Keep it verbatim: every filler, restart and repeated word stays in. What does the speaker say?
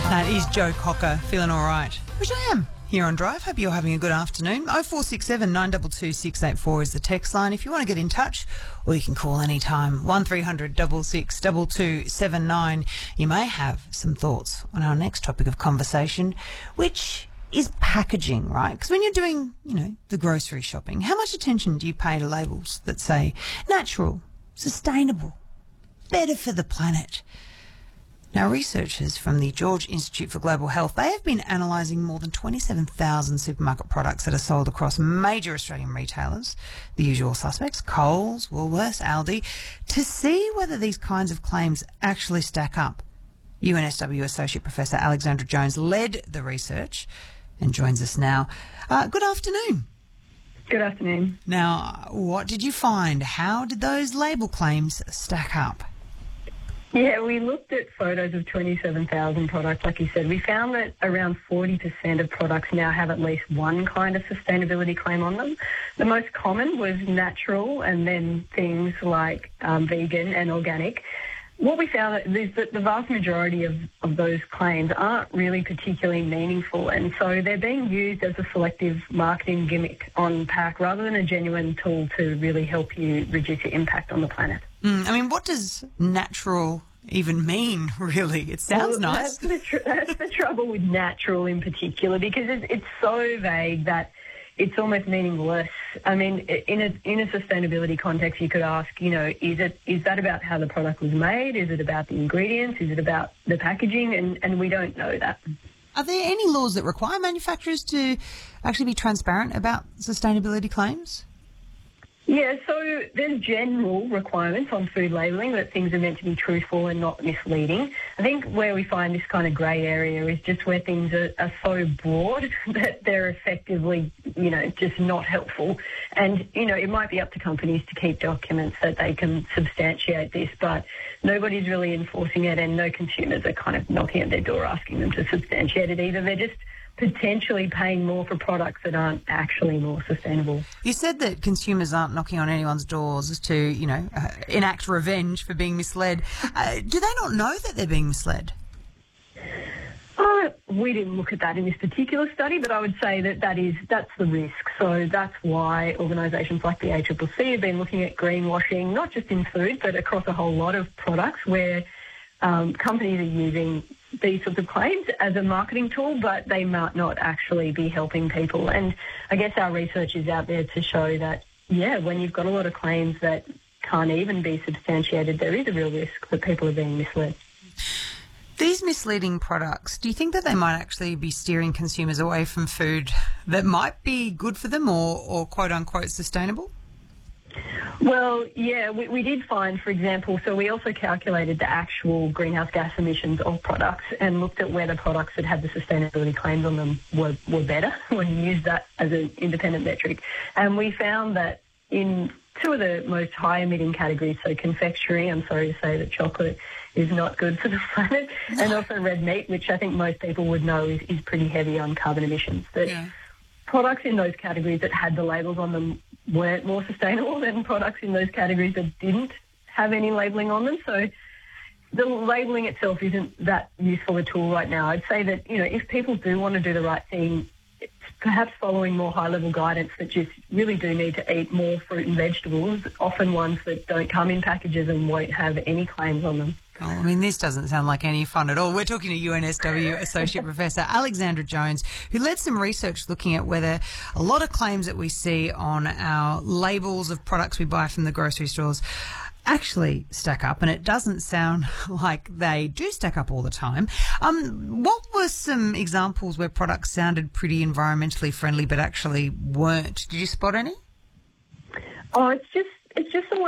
That is Joe Cocker, feeling all right, which I am here on Drive. Hope you're having a good afternoon. oh four six seven, nine two two, six eight four is the text line if you want to get in touch, or you can call anytime, one three hundred, six six, two two seven nine. You may have some thoughts on our next topic of conversation, which is packaging, right? Because when you're doing, you know, the grocery shopping, how much attention do you pay to labels that say natural, sustainable, better for the planet? Now, researchers from the George Institute for Global Health, they have been analysing more than twenty-seven thousand supermarket products that are sold across major Australian retailers, the usual suspects, Coles, Woolworths, Aldi, to see whether these kinds of claims actually stack up. U N S W Associate Professor Alexandra Jones led the research and joins us now. Uh, good afternoon. Good afternoon. Now, what did you find? How did those label claims stack up? Yeah, we looked at photos of twenty-seven thousand products, like you said. We found that around forty percent of products now have at least one kind of sustainability claim on them. The most common was natural, and then things like um, vegan and organic. What we found is that the vast majority of, of those claims aren't really particularly meaningful, and so they're being used as a selective marketing gimmick on pack rather than a genuine tool to really help you reduce your impact on the planet. Mm, I mean, what does natural even mean, really? It sounds well, nice. That's the, tr- that's the trouble with natural in particular, because it's, it's so vague that it's almost meaningless. I mean, in a in a sustainability context, you could ask, you know, is it is that about how the product was made? Is it about the ingredients? Is it about the packaging? And, and we don't know that. Are there any laws that require manufacturers to actually be transparent about sustainability claims? Yeah, so there's general requirements on food labelling that things are meant to be truthful and not misleading. I think where we find this kind of grey area is just where things are, are so broad that they're effectively, you know, just not helpful. And, you know, it might be up to companies to keep documents that they can substantiate this, but nobody's really enforcing it, and no consumers are kind of knocking at their door asking them to substantiate it either. They're just potentially paying more for products that aren't actually more sustainable. You said that consumers aren't knocking on anyone's doors to, you know, uh, enact revenge for being misled. Uh, do they not know that they're being misled? Uh, we didn't look at that in this particular study, but I would say that, that is, that's the risk. So that's why organisations like the A C C C have been looking at greenwashing, not just in food, but across a whole lot of products where um, companies are using these sorts of claims as a marketing tool, but they might not actually be helping people. And I guess our research is out there to show that, yeah, when you've got a lot of claims that can't even be substantiated, there is a real risk that people are being misled. These misleading products, do you think that they might actually be steering consumers away from food that might be good for them or, or quote-unquote sustainable? Well, yeah, we, we did find, for example, so we also calculated the actual greenhouse gas emissions of products and looked at where the products that had the sustainability claims on them were, were better when you used that as an independent metric. And we found that in two of the most high-emitting categories, so confectionery, I'm sorry to say that chocolate is not good for the planet, and also red meat, which I think most people would know is, is pretty heavy on carbon emissions. That yeah. Products in those categories that had the labels on them weren't more sustainable than products in those categories that didn't have any labelling on them. So the labelling itself isn't that useful a tool right now. I'd say that, you know, if people do want to do the right thing, it's perhaps following more high-level guidance that just really do need to eat more fruit and vegetables, often ones that don't come in packages and won't have any claims on them. Oh, I mean, this doesn't sound like any fun at all. We're talking to U N S W Associate Professor Alexandra Jones, who led some research looking at whether a lot of claims that we see on our labels of products we buy from the grocery stores actually stack up, and it doesn't sound like they do stack up all the time. Um, what were some examples where products sounded pretty environmentally friendly but actually weren't? Did you spot any? Oh, it's just it's just the